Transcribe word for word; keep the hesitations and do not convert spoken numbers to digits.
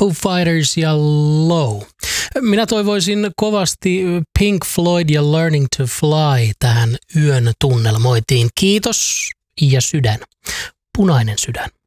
Foo Fighters ja Low. Minä toivoisin kovasti Pink Floyd ja Learning to Fly tähän yön tunnelmoitiin. Kiitos ja sydän. Punainen sydän.